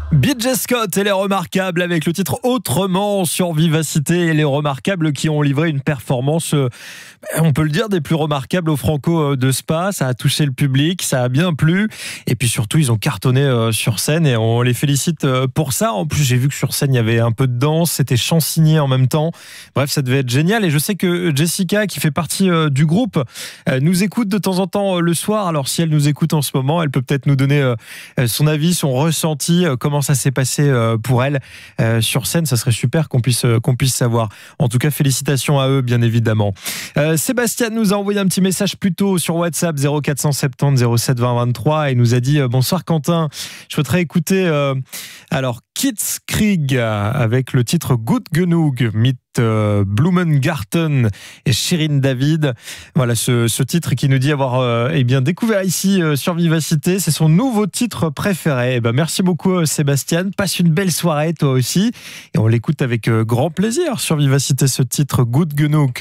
BJ Scott et les Remarquables avec le titre Autrement sur Vivacité, et les Remarquables qui ont livré une performance, on peut le dire, des plus remarquables au Franco de Spa. Ça a touché le public, ça a bien plu, et puis surtout ils ont cartonné sur scène et on les félicite pour ça. En plus, j'ai vu que sur scène il y avait un peu de danse, c'était chant signé en même temps. Bref, ça devait être génial, et je sais que Jessica, qui fait partie du groupe, nous écoute de temps en temps le soir. Alors si elle nous écoute en ce moment, elle peut peut-être nous donner son avis, son ressenti, comment ça s'est passé pour elle sur scène. Ça serait super qu'on puisse savoir. En tout cas, félicitations à eux, bien évidemment. Sébastien nous a envoyé un petit message plus tôt sur WhatsApp 0470 07 20 23 et nous a dit bonsoir Quentin, je souhaiterais écouter Kitzkrieg avec le titre Gut Genug mit Blumengarten et Shirin David. Voilà ce titre qui nous dit avoir découvert ici sur Vivacité. C'est son nouveau titre préféré. Merci beaucoup Sébastien. Passe une belle soirée toi aussi. Et on l'écoute avec grand plaisir sur Vivacité, ce titre Gut Genug.